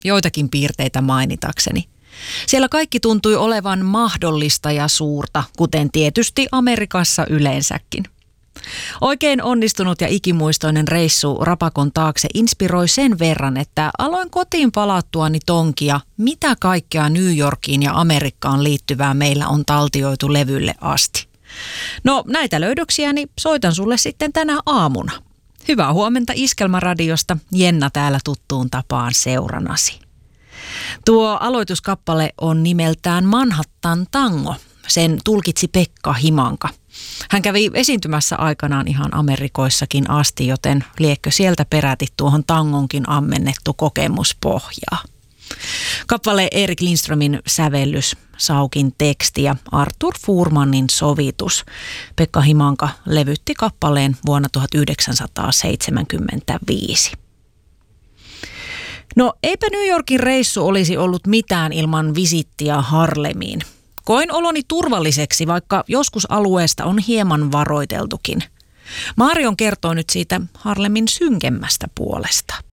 joitakin piirteitä mainitakseni. Siellä kaikki tuntui olevan mahdollista ja suurta, kuten tietysti Amerikassa yleensäkin. Oikein onnistunut ja ikimuistoinen reissu Rapakon taakse inspiroi sen verran, että aloin kotiin palattuani tonkia, mitä kaikkea New Yorkiin ja Amerikkaan liittyvää meillä on taltioitu levylle asti. No näitä löydöksiäni soitan sulle sitten tänä aamuna. Hyvää huomenta Iskelmäradiosta, Jenna täällä tuttuun tapaan seuranasi. Tuo aloituskappale on nimeltään Manhattan Tango. Sen tulkitsi Pekka Himanka. Hän kävi esiintymässä aikanaan ihan Amerikoissakin asti, joten liekkö sieltä peräti tuohon tangonkin ammennettu kokemuspohjaa. Kappale Erik Lindströmin sävellys, Saukin teksti ja Arthur Fuhrmannin sovitus. Pekka Himanka levytti kappaleen vuonna 1975. No eipä New Yorkin reissu olisi ollut mitään ilman visittiä Harlemiin. Koin oloni turvalliseksi, vaikka joskus alueesta on hieman varoiteltukin. Marion kertoo nyt siitä Harlemin synkemmästä puolesta.